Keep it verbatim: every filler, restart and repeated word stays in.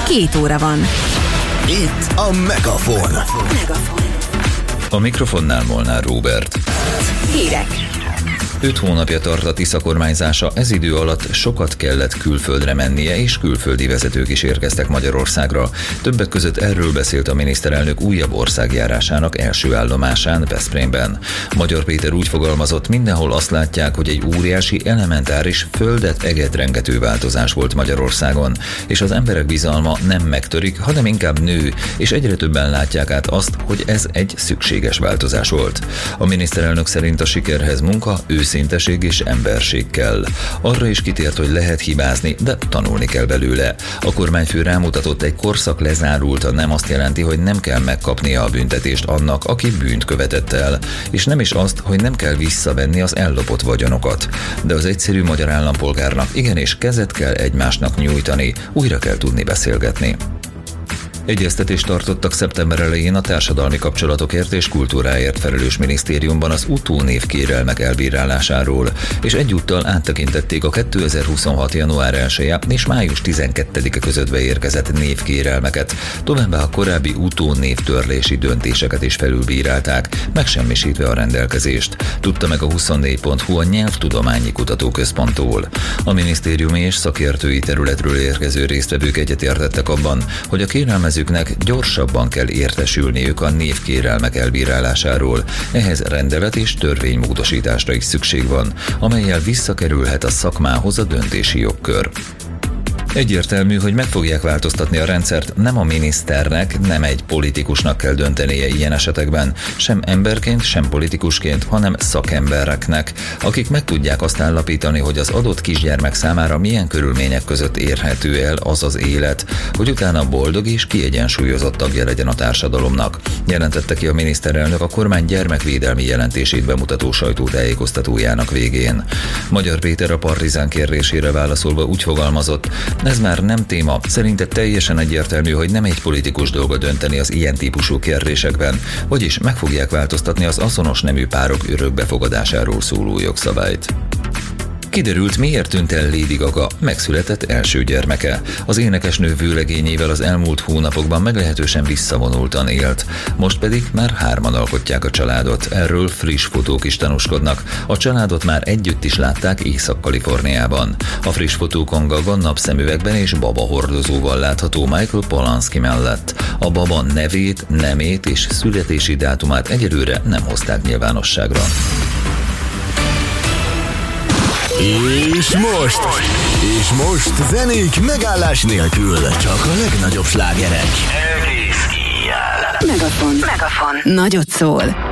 Két óra van. Itt a Megafon. Megafon. A mikrofonnál Molnár Róbert. Hírek. Öt hónapja tart a Tisza kormányzása, ez idő alatt sokat kellett külföldre mennie, és külföldi vezetők is érkeztek Magyarországra. Többek között erről beszélt a miniszterelnök újabb országjárásának első állomásán, Veszprémben. Magyar Péter úgy fogalmazott, mindenhol azt látják, hogy egy óriási, elementáris, földet eget rengető változás volt Magyarországon, és az emberek bizalma nem megtörik, hanem inkább nő, és egyre többen látják át azt, hogy ez egy szükséges változás volt. A miniszterelnök szerint a sikerhez munka, őszinteség és emberség kell. Arra is kitért, hogy lehet hibázni, de tanulni kell belőle. A kormányfő rámutatott, egy korszak lezárult, nem azt jelenti, hogy nem kell megkapnia a büntetést annak, aki bűnt követett el, és nem is azt, hogy nem kell visszavenni az ellopott vagyonokat. De az egyszerű magyar állampolgárnak igenis kezet kell egymásnak nyújtani, újra kell tudni beszélgetni. Egyeztetést tartottak szeptember elején a társadalmi kapcsolatokért és kultúráért felelős minisztériumban az utónév kérelmek elbírálásáról, és egyúttal áttekintették a kétezer-huszonhat. január elseje és május tizenkettedike között beérkezett névkérelmeket, továbbá a korábbi utónévtörlési döntéseket is felülbírálták, megsemmisítve a rendelkezést, tudta meg a huszonnégy pont hu a Nyelvtudományi Kutatóközponttól. A minisztériumi és szakértői területről érkező résztvevők egyetértettek abban, hogy a kérelmezőknek gyorsabban kell értesülniük a névkérelmek elbírálásáról, ehhez rendelet és törvénymódosításra is szükség van, amellyel visszakerülhet a szakmához a döntési jogkör. Egyértelmű, hogy meg fogják változtatni a rendszert, nem a miniszternek, nem egy politikusnak kell döntenie ilyen esetekben, sem emberként, sem politikusként, hanem szakembereknek, akik meg tudják azt állapítani, hogy az adott kisgyermek számára milyen körülmények között érhető el az az élet, hogy utána boldog és kiegyensúlyozott tagja legyen a társadalomnak, jelentette ki a miniszterelnök a kormány gyermekvédelmi jelentését bemutató sajtótájékoztatójának végén. Magyar Péter a Partizán kérdésére válaszolva úgy fogalmazott, ez már nem téma, szerinte teljesen egyértelmű, hogy nem egy politikus dolga dönteni az ilyen típusú kérdésekben, vagyis meg fogják változtatni az azonos nemű párok örökbefogadásáról szóló jogszabályt. Kiderült, miért tűnt el Lady Gaga megszületett első gyermeke. Az énekesnő vőlegényével az elmúlt hónapokban meglehetősen visszavonultan élt. Most pedig már hárman alkotják a családot. Erről friss fotók is tanúskodnak. A családot már együtt is látták Észak-Kaliforniában. A friss fotókon Gaga napszemüvegben és baba hordozóval látható Michael Polanski mellett. A baba nevét, nemét és születési dátumát egyelőre nem hozták nyilvánosságra. És most, és most zenék megállás nélkül, csak a legnagyobb slágerek. Megafon. Megafon. Nagyot szól.